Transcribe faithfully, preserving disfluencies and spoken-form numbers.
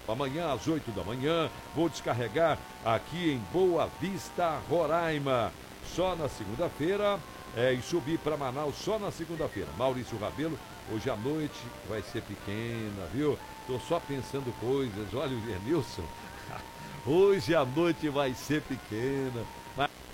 Amanhã às oito da manhã vou descarregar aqui em Boa Vista, Roraima. Só na segunda-feira é, e subir para Manaus só na segunda-feira. Maurício Rabelo, hoje à noite vai ser pequena, viu? Tô só pensando coisas. Olha o Genilson, hoje à noite vai ser pequena. Mas